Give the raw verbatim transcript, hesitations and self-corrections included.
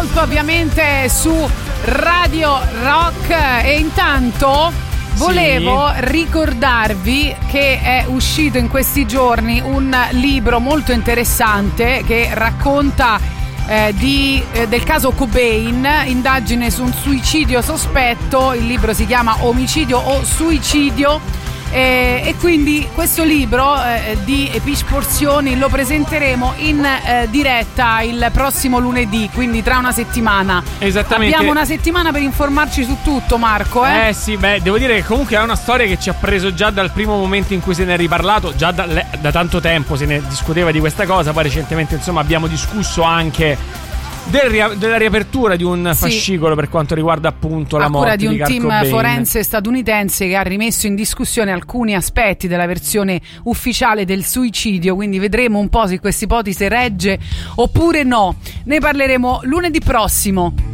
Pulp, ovviamente su Radio Rock. E intanto volevo sì. ricordarvi che è uscito in questi giorni un libro molto interessante che racconta eh, di, eh, del caso Cobain, indagine su un suicidio sospetto. Il libro si chiama Omicidio o Suicidio. Eh, e quindi questo libro eh, di Epic Porzioni lo presenteremo in eh, diretta il prossimo lunedì, quindi tra una settimana. Esattamente. Abbiamo una settimana per informarci su tutto, Marco. Eh, eh sì, beh, devo dire che comunque è una storia che ci ha preso già dal primo momento in cui se ne è riparlato, già da, da tanto tempo se ne discuteva di questa cosa. Poi recentemente insomma abbiamo discusso anche Del ria- della riapertura di un fascicolo sì. per quanto riguarda appunto la morte di, di un Kurt team Cobain. forense statunitense che ha rimesso in discussione alcuni aspetti della versione ufficiale del suicidio, quindi vedremo un po' se questa ipotesi regge oppure no. Ne parleremo lunedì prossimo.